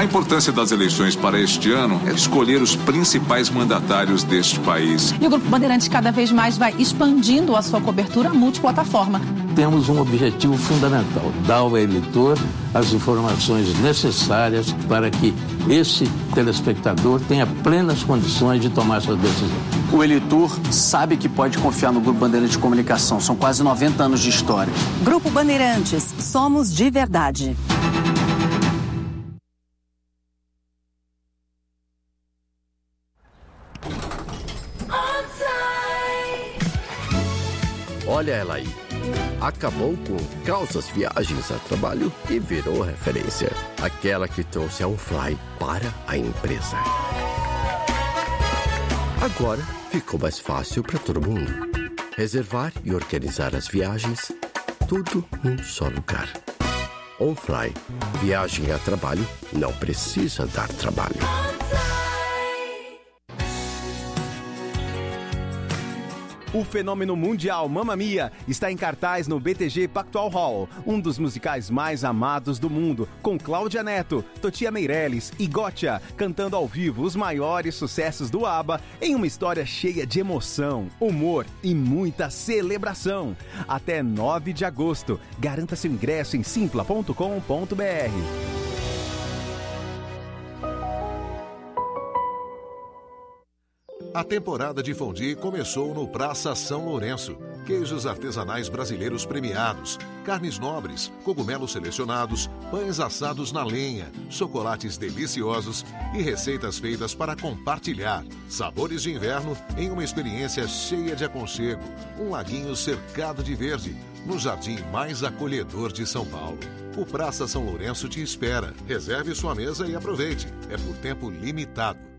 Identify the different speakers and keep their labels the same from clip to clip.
Speaker 1: A importância das eleições para este ano é escolher os principais mandatários deste país.
Speaker 2: E o Grupo Bandeirantes cada vez mais vai expandindo a sua cobertura multiplataforma.
Speaker 3: Temos um objetivo fundamental: dar ao eleitor as informações necessárias para que esse telespectador tenha plenas condições de tomar sua decisão.
Speaker 4: O eleitor sabe que pode confiar no Grupo Bandeirantes de Comunicação. São quase 90 anos de história.
Speaker 5: Grupo Bandeirantes, somos de verdade.
Speaker 6: Olha ela aí. Acabou com calças viagens a trabalho e virou referência. Aquela que trouxe a OnFly para a empresa. Agora ficou mais fácil para todo mundo. Reservar e organizar as viagens, tudo num só lugar. OnFly. Viagem a trabalho não precisa dar trabalho.
Speaker 7: O fenômeno mundial Mamma Mia está em cartaz no BTG Pactual Hall, um dos musicais mais amados do mundo, com Cláudia Neto, Totia Meirelles e Gotcha cantando ao vivo os maiores sucessos do ABBA em uma história cheia de emoção, humor e muita celebração. Até 9 de agosto. Garanta seu ingresso em simpla.com.br.
Speaker 8: A temporada de fondue começou no Praça São Lourenço. Queijos artesanais brasileiros premiados, carnes nobres, cogumelos selecionados, pães assados na lenha, chocolates deliciosos e receitas feitas para compartilhar. Sabores de inverno em uma experiência cheia de aconchego. Um laguinho cercado de verde, no jardim mais acolhedor de São Paulo. O Praça São Lourenço te espera. Reserve sua mesa e aproveite. É por tempo limitado.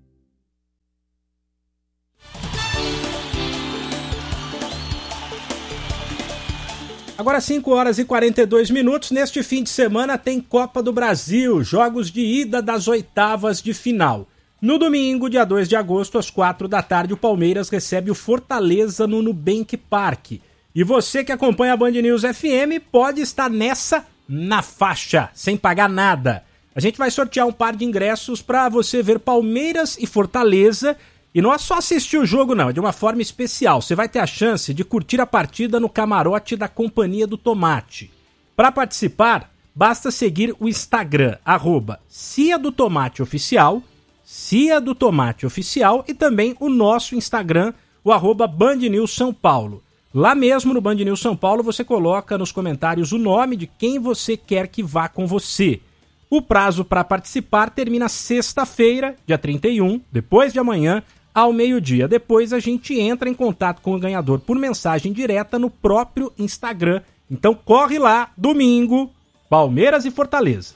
Speaker 9: Agora 5 horas e 42 minutos, neste fim de semana tem Copa do Brasil, jogos de ida das oitavas de final. No domingo, dia 2 de agosto, às 4 da tarde, o Palmeiras recebe o Fortaleza no Nubank Park. E você que acompanha a Band News FM pode estar nessa na faixa, sem pagar nada. A gente vai sortear um par de ingressos para você ver Palmeiras e Fortaleza. E não é só assistir o jogo não, é de uma forma especial. Você vai ter a chance de curtir a partida no camarote da Companhia do Tomate. Para participar, basta seguir o Instagram, @CiaDoTomateOficial, Cia do Tomate Oficial, e também o nosso Instagram, o @Band News São Paulo. Lá mesmo no Band News São Paulo você coloca nos comentários o nome de quem você quer que vá com você. O prazo para participar termina sexta-feira, dia 31, depois de amanhã, ao meio-dia. Depois a gente entra em contato com o ganhador por mensagem direta no próprio Instagram. Então corre lá, domingo, Palmeiras e Fortaleza.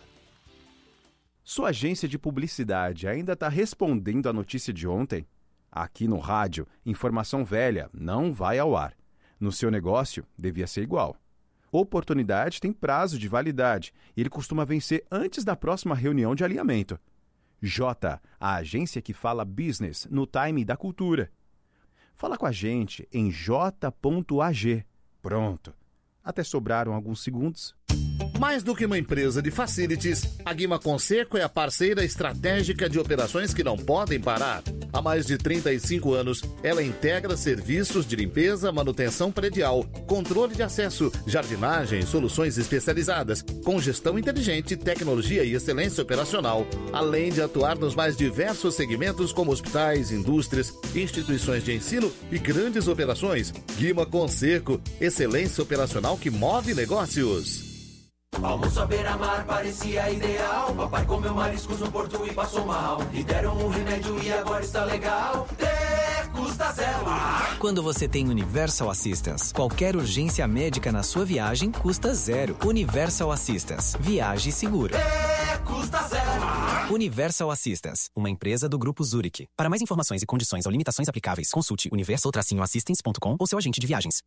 Speaker 7: Sua agência de publicidade ainda está respondendo à notícia de ontem? Aqui no rádio, informação velha não vai ao ar. No seu negócio, devia ser igual. Oportunidade tem prazo de validade e ele costuma vencer antes da próxima reunião de alinhamento. J, a agência que fala business no time da cultura. Fala com a gente em j.ag. Pronto. Até sobraram alguns segundos.
Speaker 10: Mais do que uma empresa de facilities, a Guima Conserco é a parceira estratégica de operações que não podem parar. Há mais de 35 anos, ela integra serviços de limpeza, manutenção predial, controle de acesso, jardinagem, soluções especializadas, com gestão inteligente, tecnologia e excelência operacional, além de atuar nos mais diversos segmentos como hospitais, indústrias, instituições de ensino e grandes operações. Guima Conserco, excelência operacional que move negócios.
Speaker 11: Almoço à beira-mar parecia ideal. Papai comeu mariscos no porto e passou mal. E deram um remédio e agora está legal. Custa zero.
Speaker 12: Quando você tem Universal Assistance, qualquer urgência médica na sua viagem custa zero. Universal Assistance. Viaje segura.
Speaker 11: Custa zero.
Speaker 12: Universal Assistance, uma empresa do Grupo Zurich. Para mais informações e condições ou limitações aplicáveis, consulte universal-assistance.com ou seu agente de viagens.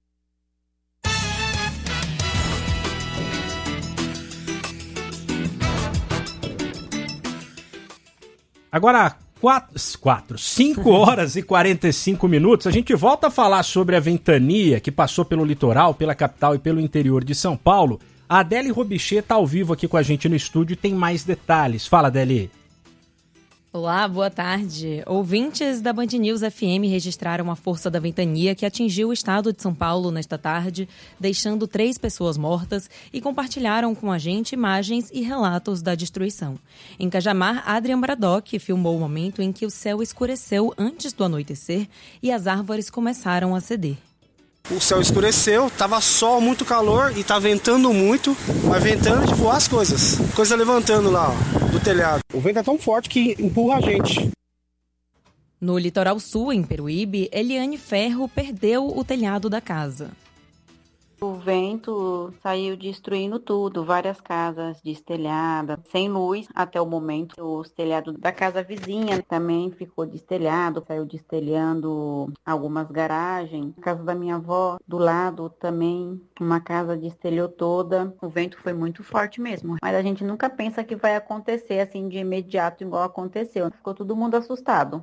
Speaker 9: Agora, 5 horas e 45 minutos, a gente volta a falar sobre a ventania que passou pelo litoral, pela capital e pelo interior de São Paulo A Adele Robichê está ao vivo aqui com a gente no estúdio e tem mais detalhes. Fala, Adele.
Speaker 13: Olá, boa tarde. Ouvintes da Band News FM registraram a força da ventania que atingiu o estado de São Paulo nesta tarde, deixando 3 pessoas mortas e compartilharam com a gente imagens e relatos da destruição. Em Cajamar, Adrian Braddock filmou o momento em que o céu escureceu antes do anoitecer e as árvores começaram a ceder.
Speaker 14: O céu escureceu, tava sol, muito calor e tá ventando muito, mas ventando de voar as coisas. Coisa levantando lá, ó, do telhado. O vento é tão forte que empurra a gente.
Speaker 13: No litoral sul, em Peruíbe, Eliane Ferro perdeu o telhado da casa.
Speaker 15: O vento saiu destruindo tudo, várias casas destelhadas, sem luz até o momento. O telhado da casa vizinha também ficou destelhado, saiu destelhando algumas garagens. A casa da minha avó, do lado, também uma casa destelhou toda. O vento foi muito forte mesmo, mas a gente nunca pensa que vai acontecer assim de imediato igual aconteceu. Ficou todo mundo assustado.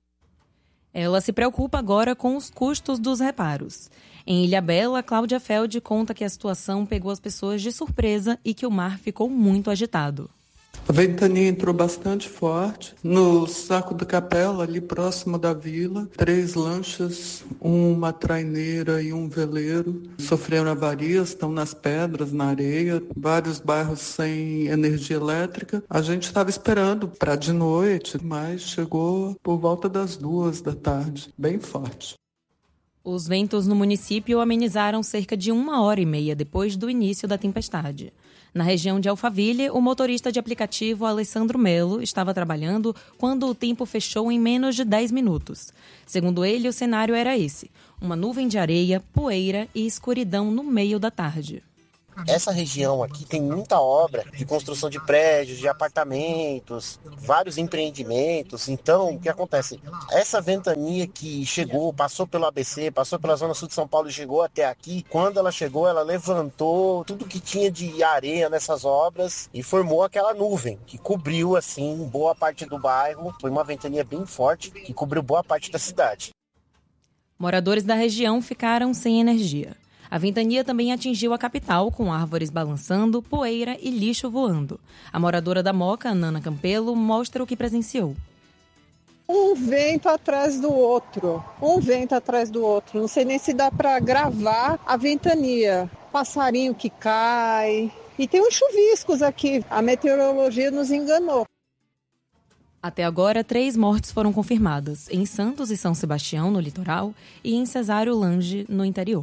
Speaker 13: Ela se preocupa agora com os custos dos reparos. Em Ilhabela, Cláudia Feld conta que a situação pegou as pessoas de surpresa e que o mar ficou muito agitado.
Speaker 16: A ventania entrou bastante forte. No Saco da Capela, ali próximo da vila, 3 lanchas, uma traineira e um veleiro sofreram avarias, estão nas pedras, na areia, vários bairros sem energia elétrica. A gente estava esperando para de noite, mas chegou por volta das 2 da tarde, bem forte.
Speaker 13: Os ventos no município amenizaram cerca de 1h30 depois do início da tempestade. Na região de Alphaville, o motorista de aplicativo Alessandro Melo estava trabalhando quando o tempo fechou em menos de 10 minutos. Segundo ele, o cenário era esse: uma nuvem de areia, poeira e escuridão no meio da tarde.
Speaker 17: Essa região aqui tem muita obra de construção de prédios, de apartamentos, vários empreendimentos. Então, o que acontece? Essa ventania que chegou, passou pelo ABC, passou pela Zona Sul de São Paulo e chegou até aqui, quando ela chegou, ela levantou tudo que tinha de areia nessas obras e formou aquela nuvem que cobriu, assim, boa parte do bairro. Foi uma ventania bem forte que cobriu boa parte da cidade.
Speaker 13: Moradores da região ficaram sem energia. A ventania também atingiu a capital, com árvores balançando, poeira e lixo voando. A moradora da Moca, Nana Campelo, mostra o que presenciou.
Speaker 18: Um vento atrás do outro. Não sei nem se dá para gravar a ventania. Passarinho que cai. E tem uns chuviscos aqui. A meteorologia nos enganou.
Speaker 13: Até agora, 3 mortes foram confirmadas, em Santos e São Sebastião, no litoral, e em Cesário Lange, no interior.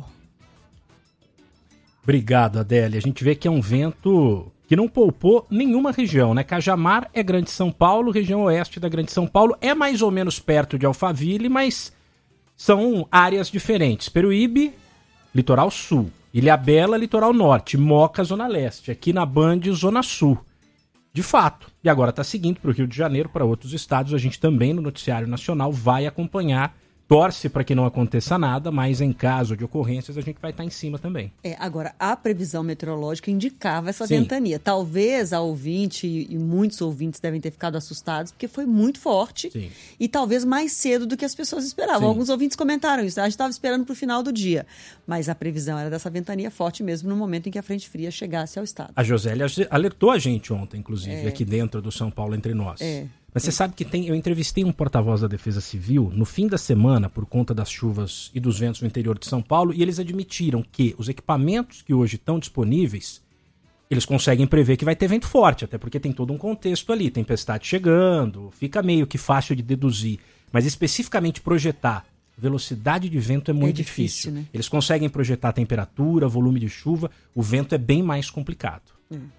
Speaker 9: Obrigado, Adele. A gente vê que é um vento que não poupou nenhuma região, né? Cajamar é Grande São Paulo, região oeste da Grande São Paulo. É mais ou menos perto de Alphaville, mas são áreas diferentes. Peruíbe, litoral sul. Ilhabela, litoral norte. Moca, zona leste. Aqui na Band, zona sul. De fato. E agora está seguindo para o Rio de Janeiro, para outros estados. A gente também, no Noticiário Nacional, vai acompanhar. Torce para que não aconteça nada, mas em caso de ocorrências a gente vai estar em cima também.
Speaker 19: Agora, a previsão meteorológica indicava essa ventania. Talvez a ouvinte, e muitos ouvintes devem ter ficado assustados, porque foi muito forte. Sim. E talvez mais cedo do que as pessoas esperavam. Sim. Alguns ouvintes comentaram isso. A gente estava esperando para o final do dia. Mas a previsão era dessa ventania forte mesmo no momento em que a frente fria chegasse ao estado.
Speaker 9: A Josélia alertou a gente ontem, inclusive, aqui dentro do São Paulo Entre Nós. Mas você sabe que eu entrevistei um porta-voz da Defesa Civil no fim da semana por conta das chuvas e dos ventos no interior de São Paulo e eles admitiram que os equipamentos que hoje estão disponíveis, eles conseguem prever que vai ter vento forte, até porque tem todo um contexto ali, tempestade chegando, fica meio que fácil de deduzir. Mas especificamente projetar velocidade de vento é muito difícil. Né? Eles conseguem projetar temperatura, volume de chuva, o vento é bem mais complicado.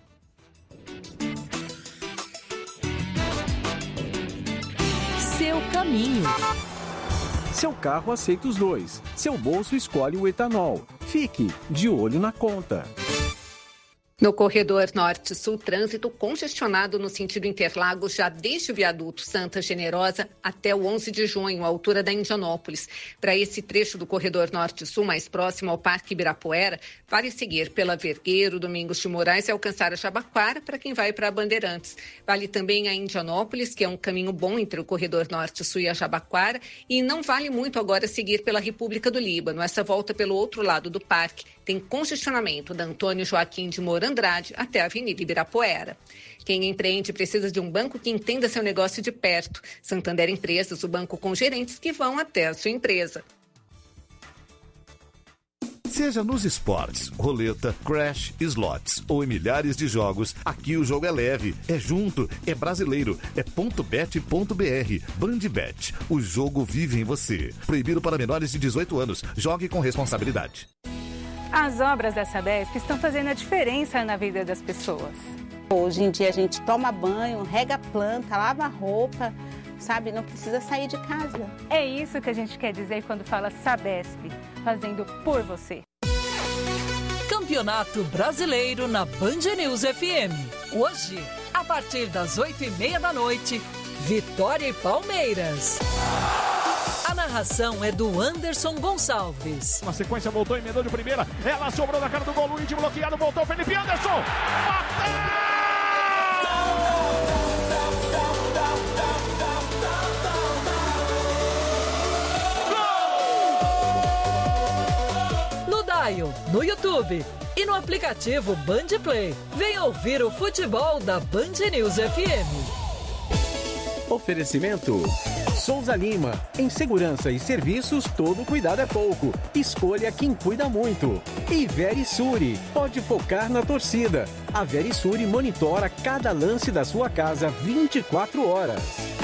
Speaker 5: Seu caminho.
Speaker 20: Seu carro aceita os dois. Seu bolso escolhe o etanol. Fique de olho na conta.
Speaker 21: No corredor norte-sul, trânsito congestionado no sentido Interlagos, já desde o viaduto Santa Generosa até o 11 de junho, à altura da Indianópolis. Para esse trecho do corredor norte-sul, mais próximo ao Parque Ibirapuera, vale seguir pela Vergueiro, Domingos de Moraes e alcançar a Jabaquara para quem vai para Bandeirantes. Vale também a Indianópolis, que é um caminho bom entre o corredor norte-sul e a Jabaquara, e não vale muito agora seguir pela República do Líbano. Essa volta pelo outro lado do parque tem congestionamento da Antônio Joaquim de Moura Andrade até a Avenida Ibirapuera. Quem empreende precisa de um banco que entenda seu negócio de perto. Santander Empresas, o banco com gerentes que vão até a sua empresa.
Speaker 10: Seja nos esportes, roleta, crash, slots ou em milhares de jogos, aqui o jogo é leve, é junto, é brasileiro, é .bet.br. Bandbet, o jogo vive em você. Proibido para menores de 18 anos. Jogue com responsabilidade.
Speaker 1: As obras da Sabesp estão fazendo a diferença na vida das pessoas.
Speaker 22: Hoje em dia a gente toma banho, rega a planta, lava a roupa, sabe? Não precisa sair de casa.
Speaker 1: É isso que a gente quer dizer quando fala Sabesp, fazendo por você.
Speaker 23: Campeonato Brasileiro na Band News FM. Hoje, a partir das 8h30 da noite, Vitória e Palmeiras. A narração é do Anderson Gonçalves.
Speaker 24: Na sequência voltou, emendou de primeira. Ela sobrou na cara do gol, Luiz bloqueado, voltou Felipe Anderson.
Speaker 23: No Dial, no YouTube e no aplicativo Band Play. Vem ouvir o futebol da Band News FM.
Speaker 20: Oferecimento Souza Lima. Em segurança e serviços, todo cuidado é pouco. Escolha quem cuida muito. E Verisure. Pode focar na torcida. A Verisure monitora cada lance da sua casa 24 horas.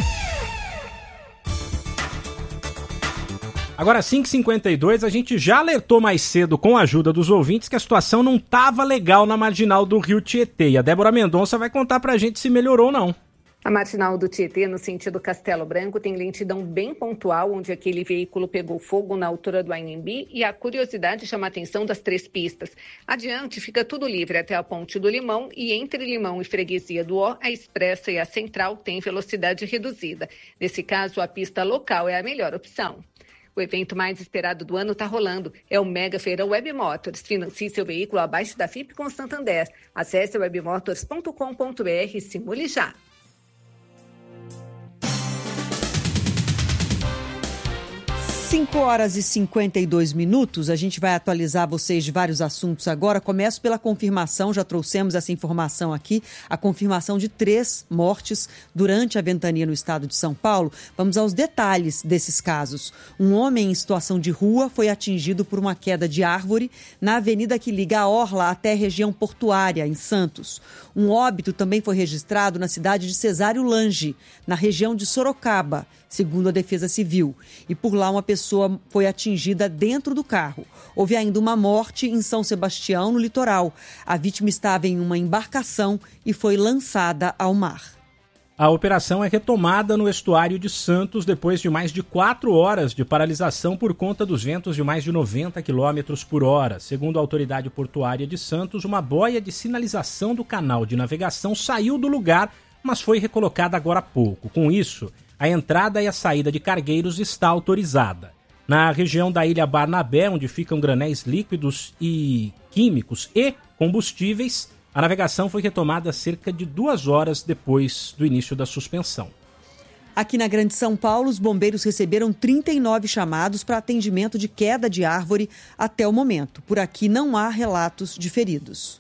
Speaker 9: Agora, 5h52, a gente já alertou mais cedo, com a ajuda dos ouvintes, que a situação não estava legal na marginal do Rio Tietê. E a Débora Mendonça vai contar pra gente se melhorou ou não.
Speaker 21: A marginal do Tietê, no sentido Castelo Branco, tem lentidão bem pontual, onde aquele veículo pegou fogo na altura do Anhembi, e a curiosidade chama a atenção das 3 pistas. Adiante, fica tudo livre até a Ponte do Limão, e entre Limão e Freguesia do Ó, a Expressa e a Central têm velocidade reduzida. Nesse caso, a pista local é a melhor opção. O evento mais esperado do ano está rolando. É o Mega Feirão Web Motors. Financie seu veículo abaixo da FIP com Santander. Acesse webmotors.com.br e simule já.
Speaker 19: 5h52, a gente vai atualizar vocês de vários assuntos agora. Começo pela confirmação, já trouxemos essa informação aqui, a confirmação de 3 mortes durante a ventania no estado de São Paulo. Vamos aos detalhes desses casos. Um homem em situação de rua foi atingido por uma queda de árvore na avenida que liga a Orla até a região portuária, em Santos. Um óbito também foi registrado na cidade de Cesário Lange, na região de Sorocaba, segundo a Defesa Civil. E por lá uma pessoa foi atingida dentro do carro. Houve ainda uma morte em São Sebastião, no litoral. A vítima estava em uma embarcação e foi lançada ao mar.
Speaker 9: A operação é retomada no estuário de Santos depois de mais de 4 horas de paralisação por conta dos ventos de mais de 90 km por hora. Segundo a autoridade portuária de Santos, uma boia de sinalização do canal de navegação saiu do lugar, mas foi recolocada agora há pouco. Com isso, a entrada e a saída de cargueiros está autorizada. Na região da Ilha Barnabé, onde ficam granéis líquidos e químicos e combustíveis, a navegação foi retomada cerca de 2 horas depois do início da suspensão.
Speaker 19: Aqui na Grande São Paulo, os bombeiros receberam 39 chamados para atendimento de queda de árvore até o momento. Por aqui não há relatos de feridos.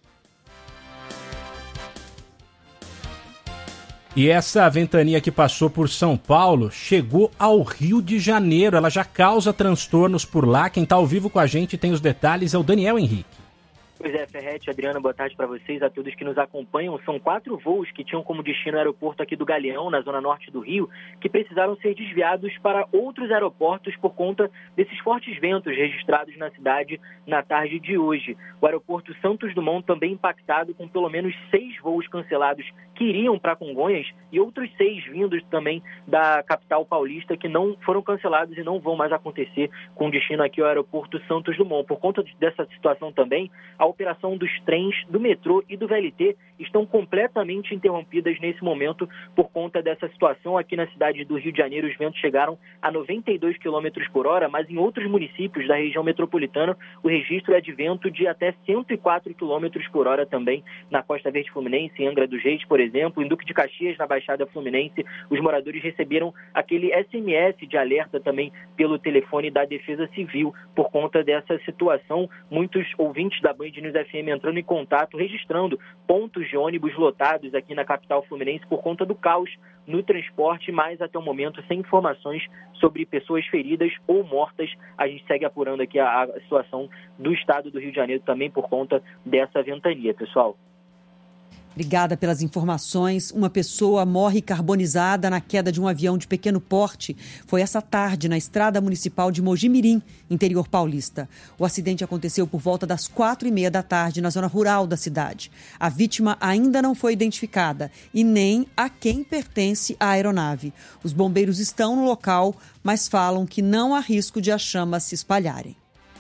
Speaker 9: E essa ventania que passou por São Paulo chegou ao Rio de Janeiro. Ela já causa transtornos por lá. Quem está ao vivo com a gente tem os detalhes, é o Daniel Henrique.
Speaker 25: Pois é, Ferretti, Adriano, boa tarde para vocês, a todos que nos acompanham. São 4 voos que tinham como destino o aeroporto aqui do Galeão, na zona norte do Rio, que precisaram ser desviados para outros aeroportos por conta desses fortes ventos registrados na cidade na tarde de hoje. O aeroporto Santos Dumont também impactado, com pelo menos 6 voos cancelados que iriam para Congonhas e outros 6 vindos também da capital paulista que não foram cancelados e não vão mais acontecer com destino aqui ao aeroporto Santos Dumont. Por conta dessa situação também, a operação dos trens, do metrô e do VLT estão completamente interrompidas nesse momento por conta dessa situação. Aqui na cidade do Rio de Janeiro, os ventos chegaram a 92 km por hora, mas em outros municípios da região metropolitana, o registro é de vento de até 104 km por hora também, na Costa Verde Fluminense, em Angra dos Reis, por exemplo, em Duque de Caxias, na Baixada Fluminense, os moradores receberam aquele SMS de alerta também pelo telefone da Defesa Civil por conta dessa situação. Muitos ouvintes da Band News FM entrando em contato, registrando pontos de ônibus lotados aqui na capital fluminense por conta do caos no transporte, mas até o momento sem informações sobre pessoas feridas ou mortas. A gente segue apurando aqui a situação do estado do Rio de Janeiro também por conta dessa ventania, pessoal.
Speaker 19: Obrigada pelas informações. Uma pessoa morre carbonizada na queda de um avião de pequeno porte. Foi essa tarde na estrada municipal de Mojimirim, interior paulista. O acidente aconteceu por volta das 4h30 da tarde na zona rural da cidade. A vítima ainda não foi identificada e nem a quem pertence a aeronave. Os bombeiros estão no local, mas falam que não há risco de as chamas se espalharem.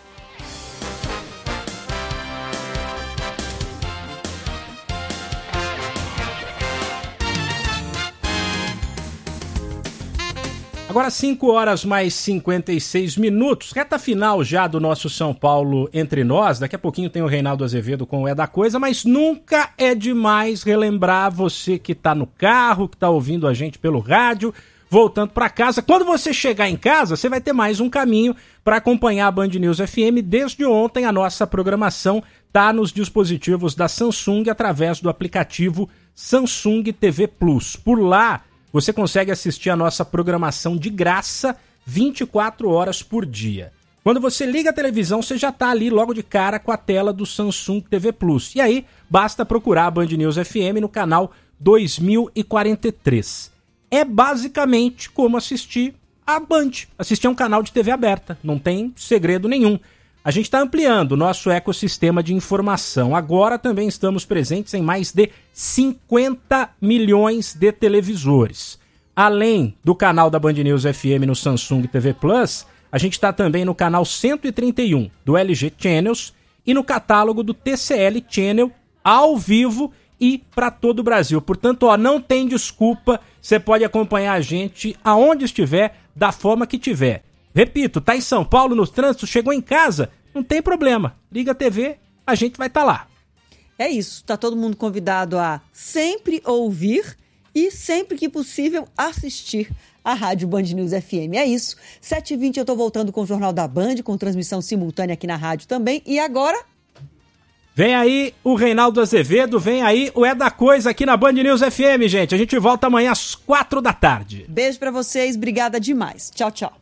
Speaker 9: Agora 5h mais 56min, reta final já do nosso São Paulo Entre Nós. Daqui a pouquinho tem o Reinaldo Azevedo com o É da Coisa, mas nunca é demais relembrar você que está no carro, que está ouvindo a gente pelo rádio, voltando para casa. Quando você chegar em casa, você vai ter mais um caminho para acompanhar a Band News FM. Desde ontem a nossa programação está nos dispositivos da Samsung através do aplicativo Samsung TV Plus. Por lá, você consegue assistir a nossa programação de graça 24 horas por dia. Quando você liga a televisão, você já está ali logo de cara com a tela do Samsung TV Plus. E aí, basta procurar a Band News FM no canal 2043. É basicamente como assistir a Band, assistir a um canal de TV aberta. Não tem segredo nenhum. A gente está ampliando o nosso ecossistema de informação. Agora também estamos presentes em mais de 50 milhões de televisores. Além do canal da Band News FM no Samsung TV Plus, a gente está também no canal 131 do LG Channels e no catálogo do TCL Channel ao vivo e para todo o Brasil. Portanto, não tem desculpa, você pode acompanhar a gente aonde estiver, da forma que tiver. Repito, tá em São Paulo no trânsito, chegou em casa, não tem problema. Liga a TV, a gente vai estar lá.
Speaker 19: É isso, tá todo mundo convidado a sempre ouvir e sempre que possível assistir a Rádio Band News FM. É isso, 7h20 eu tô voltando com o Jornal da Band, com transmissão simultânea aqui na rádio também. E agora...
Speaker 9: vem aí o Reinaldo Azevedo, vem aí o É da Coisa aqui na Band News FM, gente. A gente volta amanhã às 4 da tarde.
Speaker 19: Beijo pra vocês, obrigada demais. Tchau, tchau.